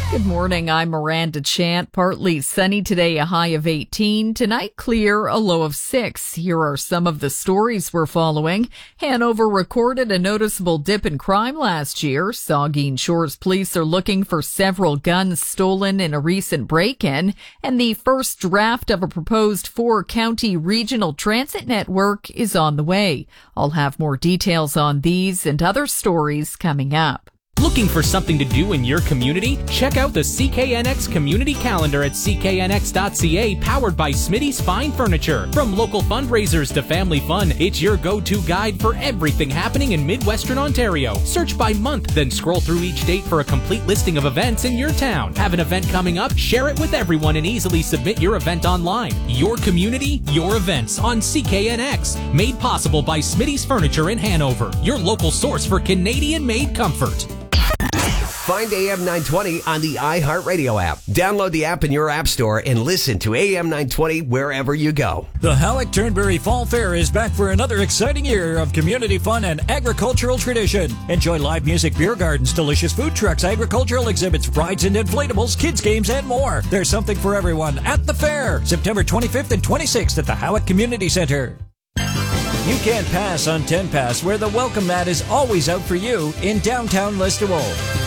Good morning. I'm Miranda Chant. Partly sunny today, a high of 18. Tonight, clear, a low of 6. Here are some of the stories we're following. Hanover recorded a noticeable dip in crime last year. Saugeen Shores police are looking for several guns stolen in a recent break-in. And the first draft of a proposed 4-county regional transit network is on the way. I'll have more details on these and other stories coming up. Looking for something to do in your community? Check out the CKNX Community Calendar at cknx.ca, powered by Smitty's Fine Furniture. From local fundraisers to family fun, it's your go-to guide for everything happening in Midwestern Ontario. Search by month, then scroll through each date for a complete listing of events in your town. Have an event coming up? Share it with everyone and easily submit your event online. Your community, your events on CKNX. Made possible by Smitty's Furniture in Hanover, your local source for Canadian-made comfort. Find AM 920 on the iHeartRadio app. Download the app in your app store and listen to AM 920 wherever you go. The Halleck Turnberry Fall Fair is back for another exciting year of community fun and agricultural tradition. Enjoy live music, beer gardens, delicious food trucks, agricultural exhibits, rides and inflatables, kids games, and more. There's something for everyone at the fair, September 25th and 26th at the Halleck Community Center. You can't pass on 10 Pass, where the welcome mat is always out for you in downtown Listowel.